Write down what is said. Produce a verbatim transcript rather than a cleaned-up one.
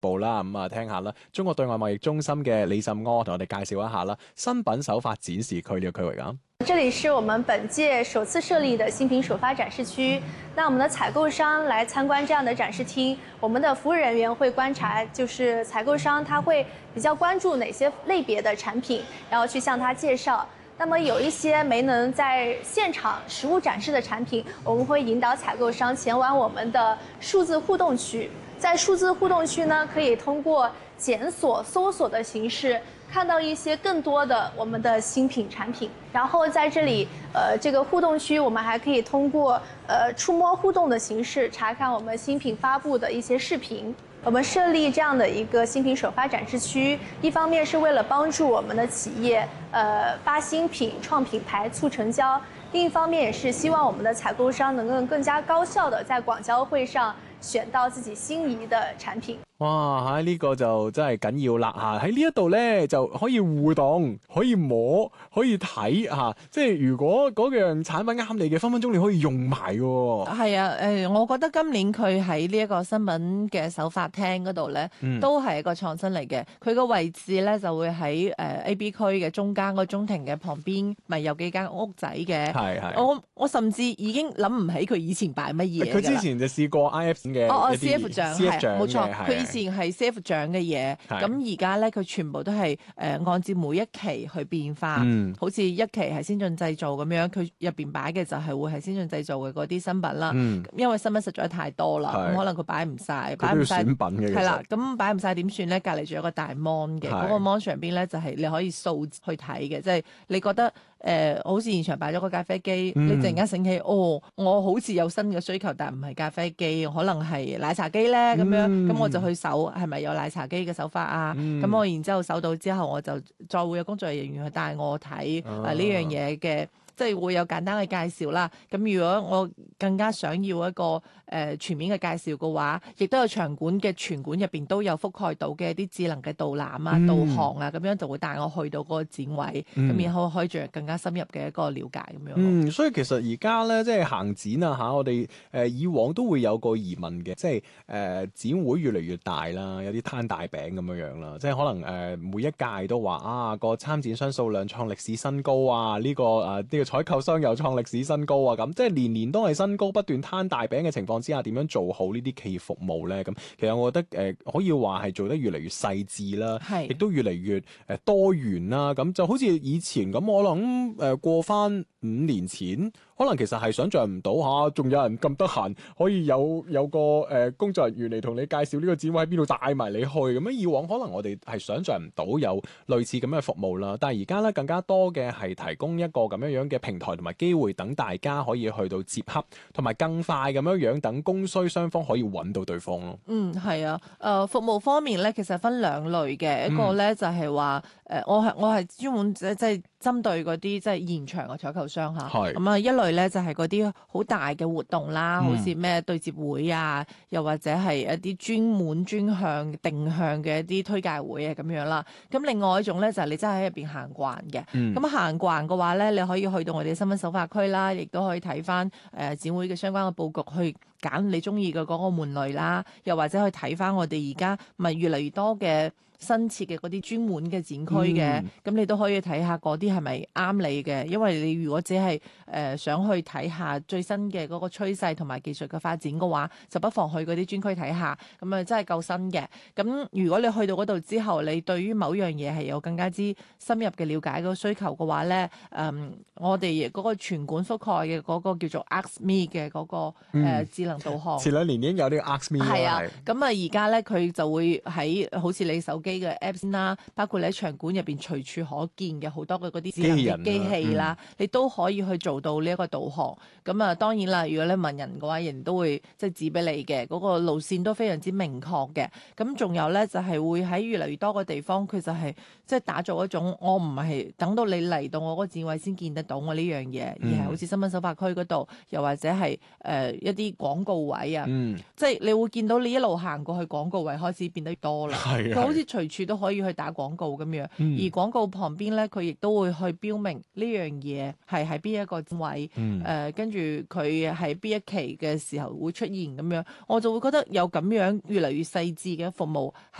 部啦，咁啊聽下啦。中國對外貿易中心嘅李慎柯同我哋介紹一下啦，新品首發展示區呢個區域啊。 这里是我们本届首次设立的新品首发展示区。那我们的采购商来参观这样的展示厅，我们的服务人员会观察，就是采购商他会比较关注哪些类别的产品，然后去向他介绍。那么有一些没能在现场实物展示的产品，我们会引导采购商前往我们的数字互动区。在数字互动区呢，可以通过检索、搜索的形式，看到一些更多的我们的新品产品。然后在这里，呃，这个互动区我们还可以通过呃触摸互动的形式查看我们新品发布的一些视频。我们设立这样的一个新品首发展示区，一方面是为了帮助我们的企业呃发新品、创品牌、促成交，另一方面也是希望我们的采购商能够更加高效的在广交会上選到自己心儀的產品。 哇！喺、這、呢個就真係緊要啦嚇！喺呢一度咧就可以互動，可以摸，可以睇嚇、啊。即係如果嗰樣產品啱你嘅，分分鐘你可以用埋喎。 係啊，誒、呃，我覺得今年佢喺呢一個新品嘅首發廳嗰度咧，嗯、都係一個創新嚟嘅。佢個位置咧就會喺誒、呃、A B 區嘅中間個中庭嘅旁邊，咪有幾間屋仔嘅。係係。我我甚至已經諗唔起佢以前擺乜嘢。 佢之前就試過 I F 嘅哦哦 C F 獎係冇錯，佢以前前係 C F 獎嘅嘢，咁而家咧佢全部都係誒、呃、按照每一期去變化，嗯、好似一期係先進製造咁樣，佢入邊擺嘅就係會係先進製造嘅嗰啲新品啦。嗯、因為新品實在太多啦，咁可能佢擺唔晒，擺唔晒。係啦，咁擺唔晒點算咧？隔離仲有個大 mon 嘅，嗰個 mon 上邊咧就係你可以掃去睇嘅，即係你覺得。誒、呃，好似現場擺咗個咖啡機，嗯、你突然間醒起，哦，我好似有新嘅需求，但唔係咖啡機，可能係奶茶機咧咁樣，咁、嗯、我就去搜係咪有奶茶機嘅手法啊？咁、嗯、我然之後搜到之後，我就再會有工作人員去帶我睇啊呢樣嘢嘅。即係會有簡單嘅介紹啦。咁如果我更加想要一個誒、呃、全面嘅介紹嘅話，亦都有場館嘅全館入邊都有覆蓋到嘅一啲智能嘅導覽啊、嗯、導航啊，咁樣就會帶我去到嗰個展位，咁、嗯、然後可以做更加深入嘅一個了解咁樣。 嗯，所以其實而家咧，即係行展啊嚇，我哋誒、呃、以往都會有個疑問嘅，即係誒、呃、展會越嚟越大啦，有啲攤大餅咁樣樣啦，即係可能誒、呃、每一屆都話啊個參展商數量創歷史新高啊，呢、這個誒呢、呃這個採購商又創歷史新高啊！咁即係年年都係新高，不斷攤大餅嘅情況之下，點樣做好呢啲企業服務咧？咁其實我覺得誒、呃、可以話係做得越嚟越細緻啦，亦是都越嚟越誒多元啦。咁就好似以前咁，我諗誒過翻五年前，可能其實係想像唔到嚇，仲、啊、有人咁得閒可以有有個誒、呃、工作人員嚟同你介紹呢個展位喺邊度帶埋你去咁樣。以往可能我哋係想像唔到有類似咁嘅服務啦，但係而家咧更加多嘅係提供一個咁樣樣嘅平台同埋機會，等大家可以去到接洽，同埋更快咁樣樣，等供需雙方可以揾到對方咯。 嗯，係啊，誒、呃、服務方面咧，其實分兩類嘅，一個咧就係話誒，我係我係專門即即係針對嗰啲即係現場嘅採購商嚇，咁啊是、嗯、一類咧就係嗰啲好大嘅活動啦，嗯、好似咩對接會啊，又或者係一啲專門專向定向嘅一啲推介會啊咁樣啦。咁另外一種咧就係、是、你真係喺入邊行慣嘅，咁、嗯、行慣嘅話咧，你可以去到我哋新聞首發區啦，亦都可以睇翻誒展會嘅相關嘅佈局，去揀你中意嘅嗰個門類啦，又或者去睇翻我哋而家咪越嚟越多嘅新設嘅嗰啲專門嘅展區嘅，咁、嗯、你都可以睇下嗰啲係咪啱你嘅，因為你如果只係誒、呃、想去睇下最新嘅嗰個趨勢同埋技術嘅發展嘅話，就不妨去嗰啲專區睇下，咁啊真係夠新嘅。咁如果你去到嗰度之後，你對於某樣嘢係有更加之深入嘅了解嗰個需求嘅話咧，誒、嗯，我哋嗰個全館覆蓋嘅嗰個叫做 Ask Me 嘅嗰、那個誒、嗯呃、智能導航。 前兩年已經有呢個 Ask Me 啦。係啊， 咁啊而家咧佢就會喺好似你手機嘅 Apps 啦，包括你喺場館入邊隨處可見嘅好多嘅嗰啲智能嘅機器啦，嗯、你都可以去做到呢一個導航。咁啊，當然啦，如果你問人嘅話，人都會即係指俾你嘅，嗰、那個路線都非常之明確嘅。咁仲有咧，就係、是、會喺越嚟越多嘅地方，佢就係即係打造一種我唔係等到你嚟到我嗰個展位先見得到我呢樣嘢，嗯、而係好似新聞首發區嗰度，又或者係誒、呃、一啲廣廣告位啊， 嗯、 即係你會見到你一路行過去廣告位開始變得多啦，佢好似隨處都可以去打廣告咁樣， 嗯、 而廣告旁邊咧佢亦都會去標明呢樣嘢係喺邊一個位，誒、 嗯呃、跟住佢喺邊一期嘅時候會出現咁樣，我就會覺得有咁樣越嚟越細緻嘅服務。